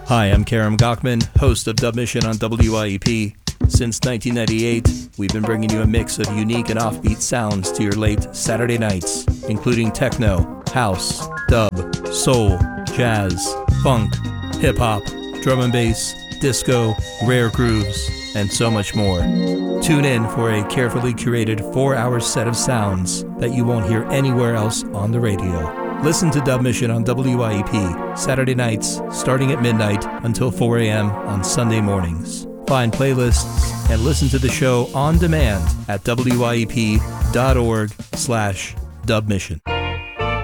Hi, I'm Karam Gachman, host of Dub Mission on WIEP. Since 1998, we've been bringing you a mix of unique and offbeat sounds to your late Saturday nights, including techno, house, dub, soul, jazz, funk, hip-hop, drum and bass, disco, rare grooves, and so much more. Tune in for a carefully curated 4-hour set of sounds that you won't hear anywhere else on the radio. Listen to Dub Mission on WIEP, Saturday nights, starting at midnight until 4 a.m. on Sunday mornings. Find playlists and listen to the show on demand at WIEP.org/dubmission.